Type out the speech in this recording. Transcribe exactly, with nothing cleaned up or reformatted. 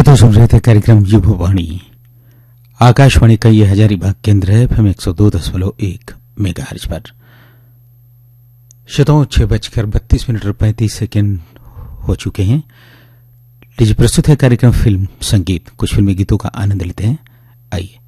श्रोता सुन रहे थे कार्यक्रम युववाणी। आकाशवाणी का यह हजारीबाग केंद्र है। एफएम एक सौ दो दशमलव एक मेगाहर्ट्ज पर। श्रोताओं, छह बजकर बत्तीस मिनट और पैंतीस सेकेंड हो चुके हैं। लीजिए प्रस्तुत है कार्यक्रम फिल्म संगीत। कुछ फिल्मी गीतों का आनंद लेते हैं। आइए।